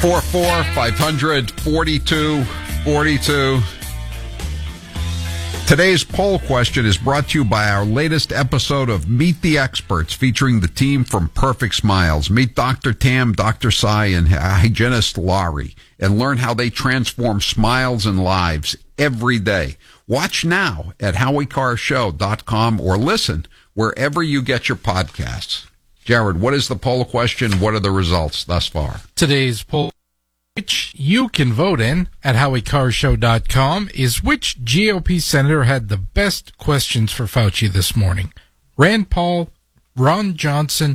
844-500-4242. Today's poll question is brought to you by our latest episode of Meet the Experts, featuring the team from Perfect Smiles. Meet Dr. Tam, Dr. Sai, and hygienist Laurie, and learn how they transform smiles and lives every day. Watch now at HowieCarrShow.com or listen wherever you get your podcasts. Jared, what is the poll question? What are the results thus far? Today's poll, which you can vote in at HowieCarrShow.com, is which GOP senator had the best questions for Fauci this morning? Rand Paul, Ron Johnson,